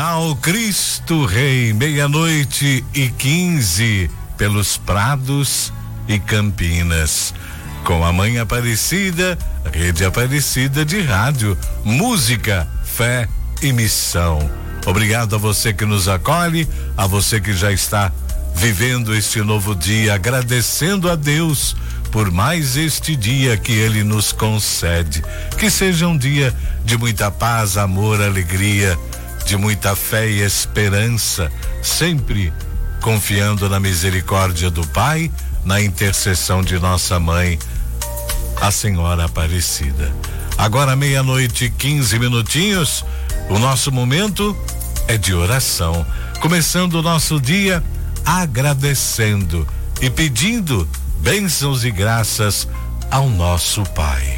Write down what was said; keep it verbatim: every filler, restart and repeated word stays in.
Ao Cristo Rei, meia-noite e quinze, pelos prados e Campinas. Com a Mãe Aparecida, Rede Aparecida de Rádio, música, fé e missão. Obrigado a você que nos acolhe, a você que já está vivendo este novo dia, agradecendo a Deus por mais este dia que Ele nos concede. Que seja um dia de muita paz, amor, alegria, de muita fé e esperança, sempre confiando na misericórdia do Pai, na intercessão de nossa Mãe, a Senhora Aparecida. Agora meia-noite e quinze minutinhos, o nosso momento é de oração, começando o nosso dia agradecendo e pedindo bênçãos e graças ao nosso Pai.